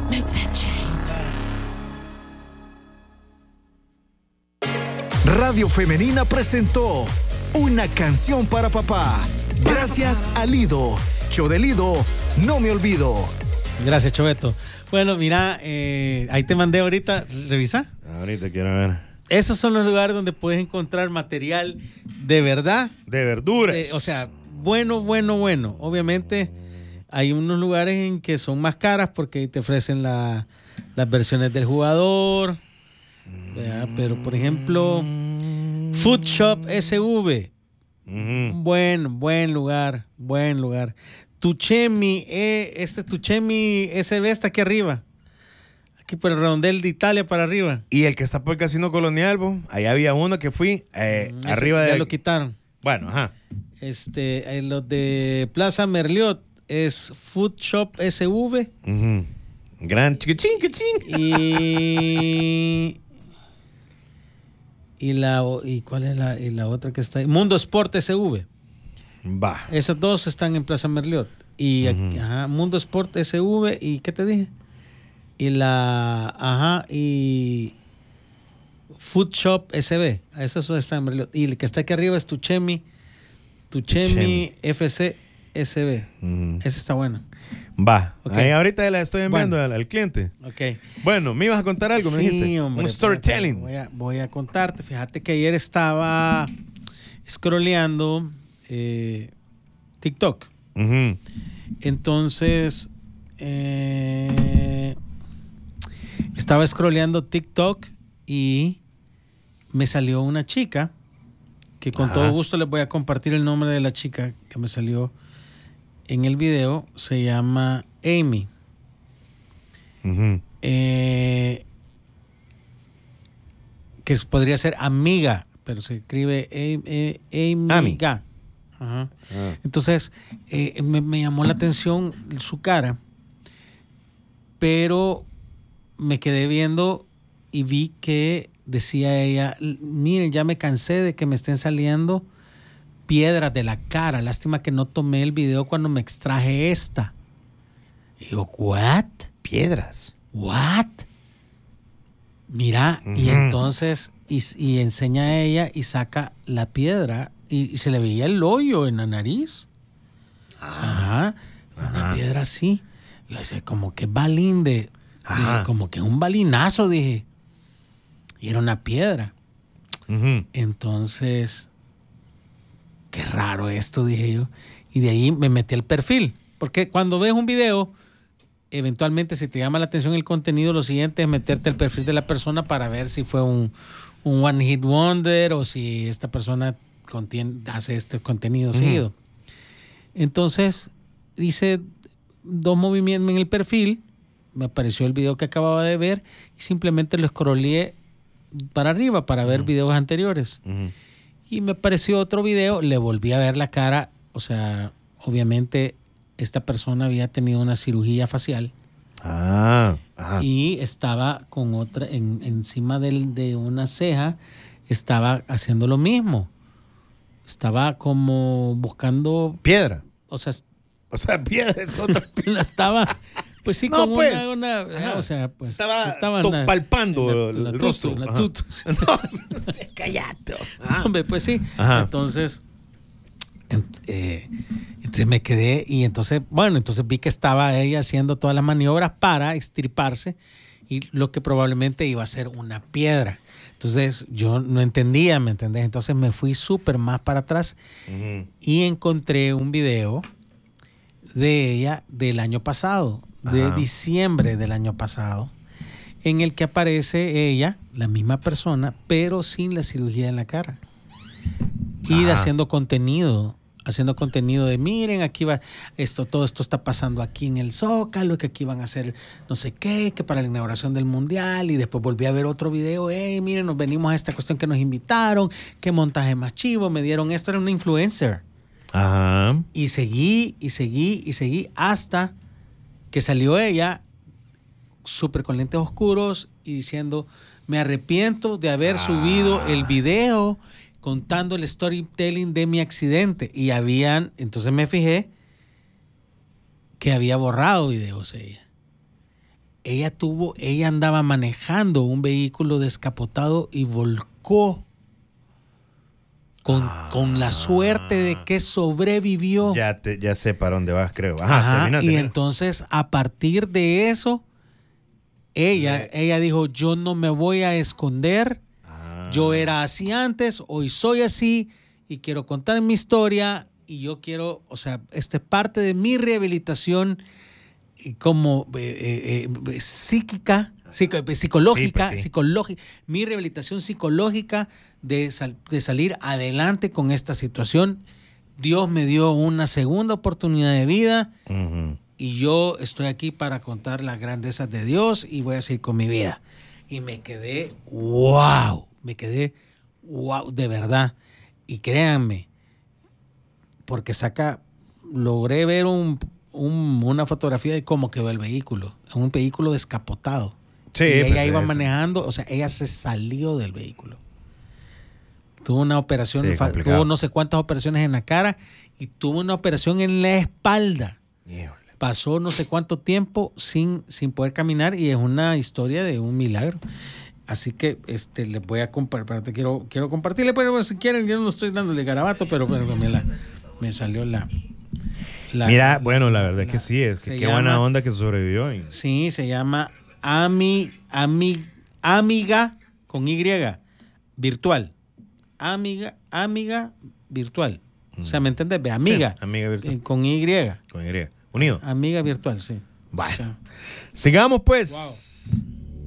Make that change. Radio Femenina presentó Una canción para papá. Gracias a Lido. Show de Lido, no me olvido. Gracias, Choveto. Bueno, mira, ahí te mandé ahorita, revisa. Ahorita quiero ver. Esos son los lugares donde puedes encontrar material de verdad. De verduras. O sea, bueno. Obviamente hay unos lugares en que son más caras porque te ofrecen las versiones del jugador. ¿Verdad? Pero, por ejemplo, Food Shop SV. Buen lugar. Tuchemi, Tuchemi SB está aquí arriba. Aquí por el redondel de Italia para arriba. Y el que está por el Casino Colonial, ahí había uno que fui arriba de... Ya lo quitaron. Bueno, ajá. Los de Plaza Merliot es Food Shop SV. Gran chiquichín. ¿Y cuál es la otra que está ahí? Mundo Sport SV. Va. Esas dos están en Plaza Merliot. Y Mundo Sport SV. ¿Y qué te dije? Y Food Shop SB. Esos están en Merliot. Y el que está aquí arriba es Tuchemi FC SB. Ese está bueno. Va. Okay. Ahí ahorita la estoy enviando al cliente. Ok. Bueno, ¿me ibas a contar algo? Me dijiste. Hombre, un storytelling. Voy a contarte. Fíjate que ayer estaba scrolleando TikTok. Entonces, estaba scrolleando TikTok y me salió una chica que con todo gusto les voy a compartir el nombre de la chica que me salió en el video. Se llama Amy. Que podría ser amiga, pero se escribe Amiga. Entonces, me llamó la atención su cara, pero me quedé viendo y vi que decía ella: miren, ya me cansé de que me estén saliendo piedras de la cara. Lástima que no tomé el video cuando me extraje esta. Y yo, ¿what? Piedras. ¿What? Mira, y entonces, y enseña a ella y saca la piedra y se le veía el hoyo en la nariz. Una piedra así. Yo decía, como que balín como que un balinazo, dije. Y era una piedra. Entonces, qué raro esto, dije yo. Y de ahí me metí al perfil. Porque cuando ves un video, eventualmente si te llama la atención el contenido, lo siguiente es meterte al perfil de la persona para ver si fue un one hit wonder o si esta persona hace este contenido seguido. Entonces hice 2 movimientos en el perfil, me apareció el video que acababa de ver y simplemente lo scrolleé para arriba para ver videos anteriores. Y me apareció otro video, le volví a ver la cara. O sea, obviamente esta persona había tenido una cirugía facial. Y estaba con otra encima de una ceja, estaba haciendo lo mismo. Estaba como buscando piedra. O sea, piedra es otra. Estaba, pues sí, no, como pues. o sea, pues estaba palpando el rostro. La tutu. No, cállate. Hombre, pues sí. Entonces, entonces me quedé y entonces vi que estaba ella haciendo todas las maniobras para extirparse y lo que probablemente iba a ser una piedra. Entonces yo no entendía, ¿me entendés? Entonces me fui súper más para atrás y encontré un video de ella del año pasado, de diciembre del año pasado, en el que aparece ella, la misma persona, pero sin la cirugía en la cara. Y haciendo contenido de miren, aquí va todo esto está pasando aquí en el Zócalo, que aquí van a hacer no sé qué, que para la inauguración del Mundial. Y después volví a ver otro video, miren, nos venimos a esta cuestión que nos invitaron, qué montaje más chivo, me dieron esto, era una influencer. Y seguí hasta que salió ella súper con lentes oscuros y diciendo: me arrepiento de haber subido el video contando el storytelling de mi accidente. Y entonces me fijé que había borrado videos ella. ella andaba manejando un vehículo descapotado y volcó con la suerte de que sobrevivió. Ya sé para dónde vas, creo. Termina. Entonces, a partir de eso, ella dijo, yo no me voy a esconder, yo era así antes, hoy soy así, y quiero contar mi historia, y yo quiero, o sea, esta es parte de mi rehabilitación como psicológica, mi rehabilitación psicológica de salir adelante con esta situación. Dios me dio una segunda oportunidad de vida, y yo estoy aquí para contar las grandezas de Dios y voy a seguir con mi vida. Y me quedé wow, de verdad. Y créanme, porque logré ver una fotografía de cómo quedó el vehículo. Un vehículo descapotado. Sí, y ella iba manejando, o sea, ella se salió del vehículo. Tuvo una operación, tuvo no sé cuántas operaciones en la cara y tuvo una operación en la espalda. Híjole. Pasó no sé cuánto tiempo sin poder caminar y es una historia de un milagro. Así que les voy a compartir, quiero compartirle, pero si quieren, yo no estoy dándole garabato, pero me salió la mira, bueno, la verdad es que sí, es que qué buena onda que sobrevivió. Sí, se llama Amiga con Y, virtual. Amiga virtual. O sea, ¿me entiendes? Amiga. Sí, amiga virtual. Con Y. Con Y. Unido. Amiga virtual, sí. Bueno. O sea, sigamos pues. Wow.